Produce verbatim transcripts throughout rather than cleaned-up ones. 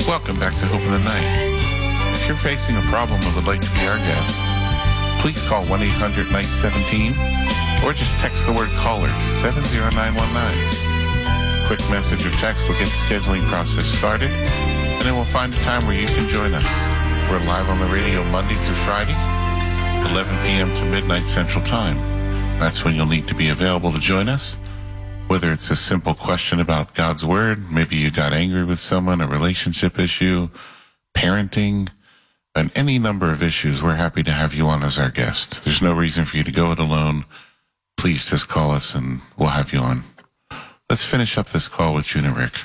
Welcome back to Hope in the Night. If you're facing a problem and would like to be our guest, please call one eight hundred night seventeen or just text the word caller to seven zero nine one nine. Quick message or text will get the scheduling process started, and then we'll find a time where you can join us. We're live on the radio Monday through Friday, eleven p.m. to midnight Central Time. That's when you'll need to be available to join us. Whether it's a simple question about God's Word, maybe you got angry with someone, a relationship issue, parenting, and any number of issues, we're happy to have you on as our guest. There's no reason for you to go it alone. Please just call us and we'll have you on. Let's finish up this call with June and Rick.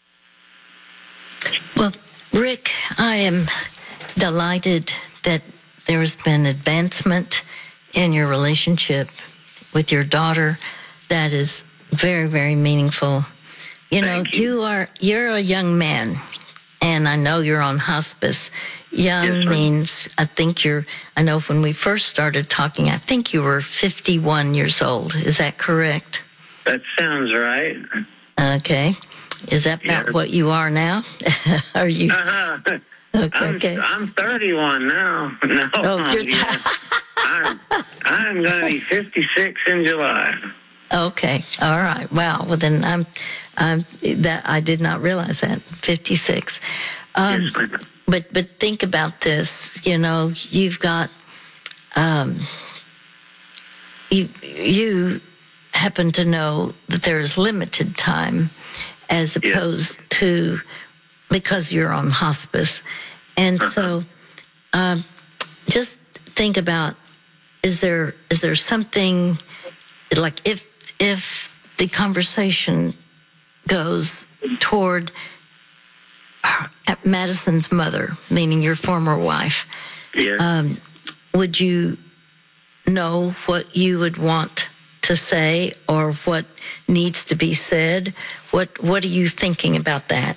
Well, Rick, I am delighted that there has been advancement in your relationship with your daughter. That is very, very meaningful. You know, Thank you. you are, you're a young man, and I know you're on hospice. Young Yes, means, I think you're, I know when we first started talking, I think you were fifty-one years old. Is that correct? That sounds right. Okay. Is that about Yes. what you are now? Are you? Uh-huh. Okay. I'm, okay. I'm thirty-one now. No, Oh, you're- yeah. I'm, I'm going to be fifty-six in July. Okay. All right. Wow. Well, then I'm, I'm that I did not realize that fifty-six. Um, Yes, ma'am. but but think about this. You know, you've got um, you you happen to know that there is limited time, as Yes. opposed to because you're on hospice, and so um, just think about: is there is there something like if if the conversation goes toward at Madison's mother, meaning your former wife, Yes. um, would you know what you would want to say or what needs to be said? What What are you thinking about that?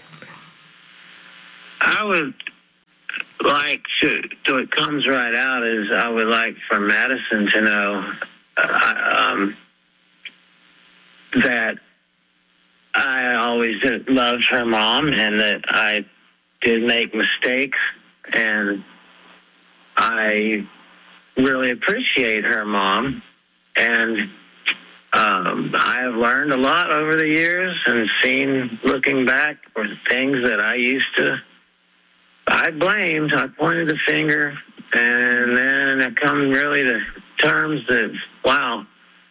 I would like to, so it comes right out, is I would like for Madison to know uh, um, that I always loved her mom and that I did make mistakes, and I really appreciate her mom, and um, I have learned a lot over the years and seen, looking back, for things that I used to, I blamed, I pointed the finger, and then I come really to terms that, wow,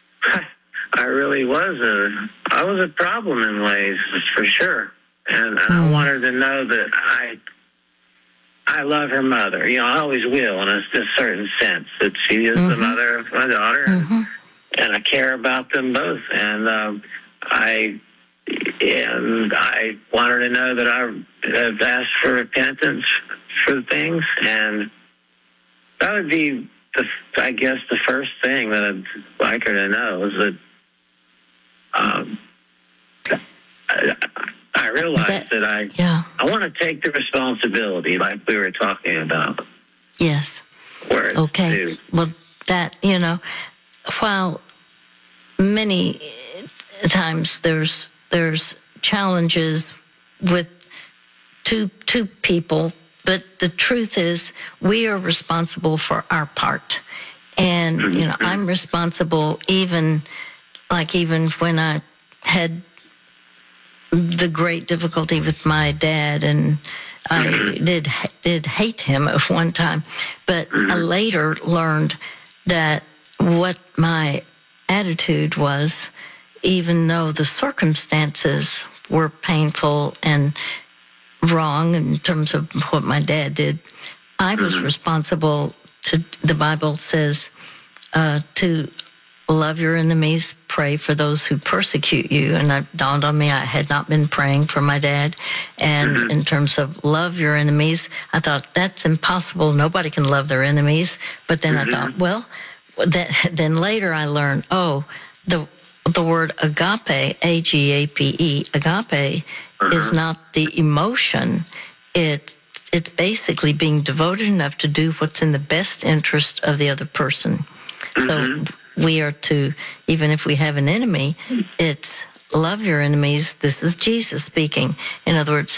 I really was a, I was a problem in ways, for sure. And I Mm. want her to know that I, I love her mother. You know, I always will, in a, a certain sense, that she is the Mhm. mother of my daughter, Mhm. and I care about them both. And um, I, and I want her to know that I have asked for repentance for things, and that would be, the, I guess, the first thing that I'd like her to know is that um, I, I realize That- that, I Yeah. I want to take the responsibility, like we were talking about. Yes. Where it's Okay. due. Well, that, you know, while many times there's there's challenges with two two people, but the truth is we are responsible for our part. And, you know, I'm responsible even like even when I had the great difficulty with my dad, and I did did hate him at one time, but I later learned that what my attitude was, even though the circumstances were painful and wrong in terms of what my dad did, I was responsible to, the Bible says, uh, to love your enemies, pray for those who persecute you. And it dawned on me I had not been praying for my dad. And Mm-hmm. in terms of love your enemies, I thought that's impossible. Nobody can love their enemies. But then Mm-hmm. I thought, well, that, then later I learned, oh, the the word agape, A G A P E, agape, is not the emotion. It's it's basically being devoted enough to do what's in the best interest of the other person. So we are to, even if we have an enemy, it's love your enemies. This is Jesus speaking. In other words,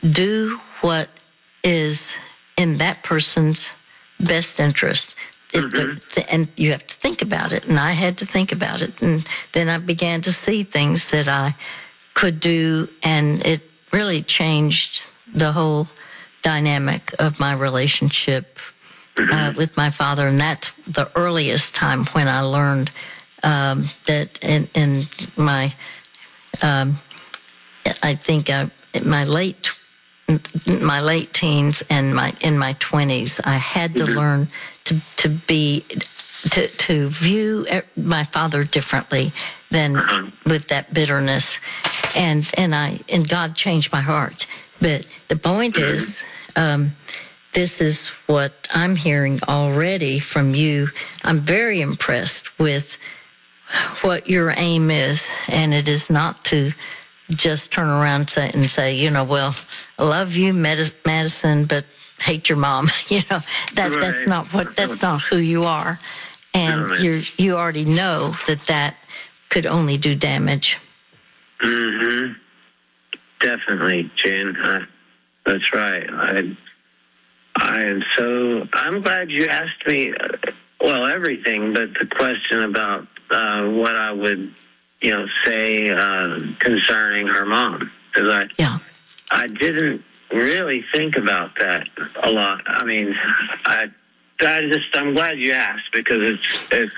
do what is in that person's best interest. If Mm-hmm. the, and you have to think about it, and I had to think about it, and then I began to see things that I could do, and it really changed the whole dynamic of my relationship uh, with my father. And that's the earliest time when I learned um, that in, in my, um, I think I, in my late, my late teens and my in my twenties, I had to learn to to be to to view my father differently than with that bitterness, and and I and God changed my heart. But the point is, um, this is what I'm hearing already from you. I'm very impressed with what your aim is, and it is not to just turn around and say, you know, well, I love you, Madison, but hate your mom. You know, that Right. that's not what that's not who you are, and Right. you you already know that that could only do damage. Mm-hmm. Definitely, Jen. Uh, that's right. I, I am so. I'm glad you asked me. Uh, well, everything, but the question about uh, what I would, you know, say uh, concerning her mom, because I, Yeah. I didn't really think about that a lot. I mean, I, I just, I'm glad you asked, because it's, it's.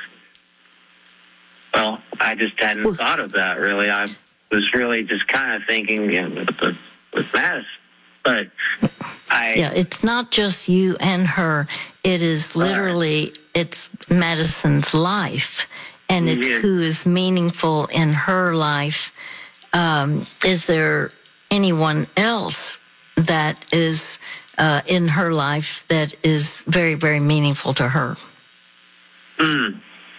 Well, I just hadn't Ooh. thought of that really. I was really just kind of thinking, you know, with, with Madison, but I. Yeah, it's not just you and her. It is literally, it's Madison's life, and it's Yeah. who is meaningful in her life. Um, is there anyone else that is uh, in her life that is very, very meaningful to her? Mm.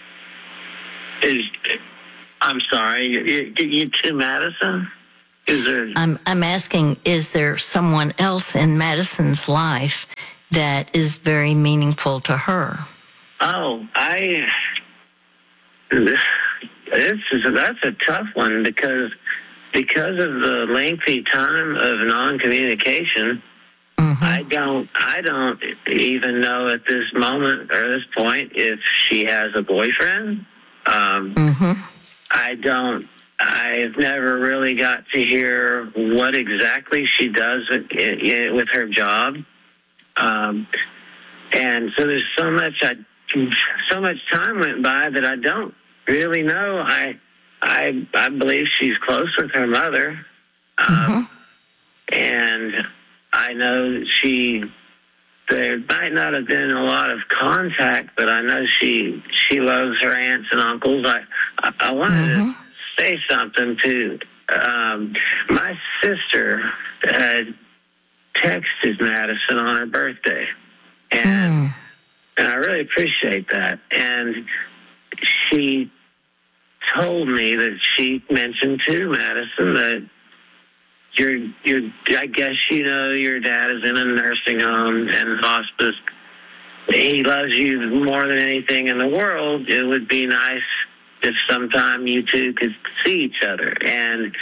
Is I'm sorry, you, you, you to Madison? Is there? I'm, I'm asking, is there someone else in Madison's life that is very meaningful to her? Oh, I. This is that's a tough one, because because of the lengthy time of non-communication. Mm-hmm. I don't. I don't even know at this moment or this point if she has a boyfriend. Um, Mm-hmm. I don't. I've never really got to hear what exactly she does with, with her job, um, and so there's so much. I, so much time went by that I don't really know. I, I, I believe she's close with her mother, um, Mm-hmm. and I know that she. There might not have been a lot of contact, but I know she she loves her aunts and uncles. I I, I wanted Mm-hmm. to say something too. Um, my sister had texted Madison on her birthday, and Mm. and I really appreciate that. And she told me that she mentioned to Madison that. Your, your, I guess you know your dad is in a nursing home and hospice. He loves you more than anything in the world. It would be nice if sometime you two could see each other. And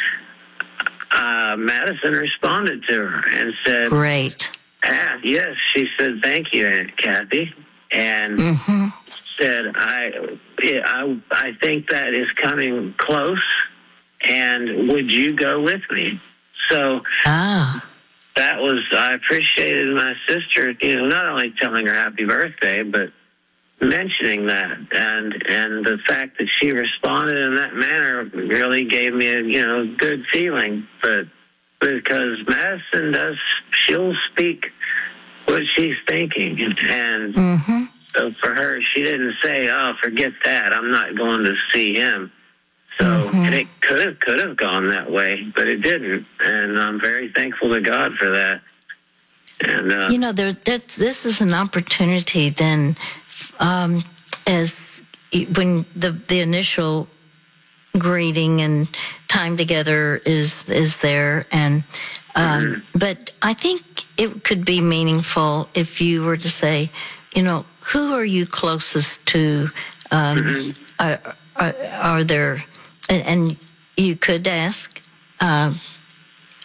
uh, Madison responded to her and said, Great. ah, yes. She said, thank you, Aunt Kathy. And Mm-hmm. said, I, I, I think that is coming close. And would you go with me? So Ah. that was, I appreciated my sister, you know, not only telling her happy birthday, but mentioning that. And and the fact that she responded in that manner really gave me a, you know, good feeling. But because Madison does, she'll speak what she's thinking. And Mm-hmm. so for her, she didn't say, oh, forget that, I'm not going to see him. So, Mm-hmm. and it could have, could have gone that way, but it didn't. And I'm very thankful to God for that. And, uh, You know, there, there, this is an opportunity then, um, as when the, the initial greeting and time together is, is there. And, um, mm-hmm. but I think it could be meaningful if you were to say, you know, who are you closest to? Um, Mm-hmm. are, are, are there, and, and you could ask, uh,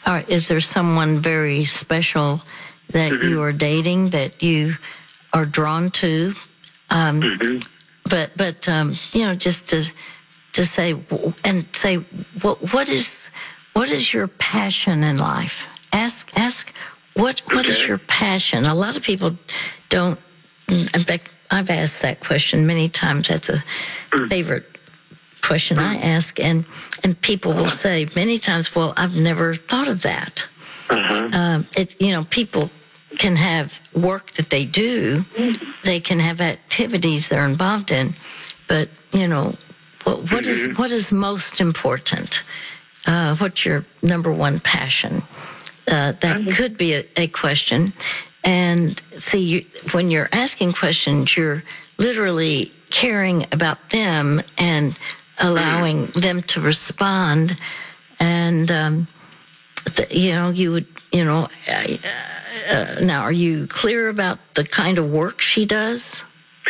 Or is there someone very special that Mm-hmm. you are dating that you are drawn to? Um, Mm-hmm. But but um, you know, just to to say and say what what is what is your passion in life? Ask ask what what is Okay. your passion? A lot of people don't. In fact, I've asked that question many times. That's a favorite question I ask, and and people will say many times, "Well, I've never thought of that." Uh-huh. Um, it you know people can have work that they do, they can have activities they're involved in, but you know what what is what is most important? Uh, what's your number one passion? Uh, that could be a, a question. And see, you, when you're asking questions, you're literally caring about them and allowing them to respond. And, um, th- you know, you would, you know, uh, uh, now are you clear about the kind of work she does?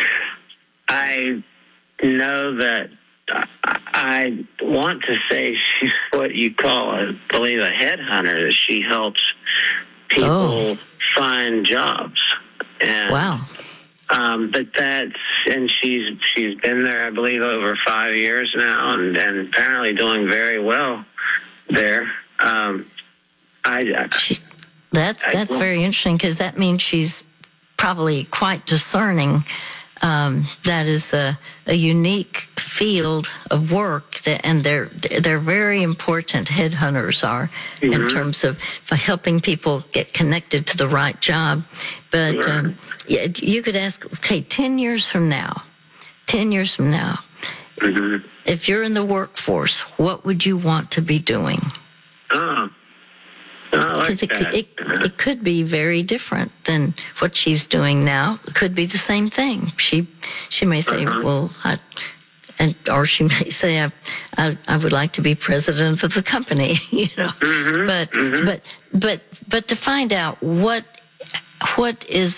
I know that I, I want to say she's what you call, I believe, a headhunter, that she helps people Oh. find jobs. And, Wow. Um, but that's, and she's she's been there, I believe, over five years now, and, and apparently doing very well there. Um, I, I She, that's I- that's very interesting because that means she's probably quite discerning. Um, that is a, a unique field of work, that, and they're they're very important. Headhunters are in terms of for helping people get connected to the right job. But um, yeah, you could ask, okay, ten years from now, ten years from now, mhm. if you're in the workforce, what would you want to be doing? Oh, I like Because it, that. could- it, it could be very different than what she's doing now. It could be the same thing. She she may say, Uh-huh. well, I, and or she may say, I, I I would like to be president of the company, you know. Mhm, But mhm. but but but to find out what what is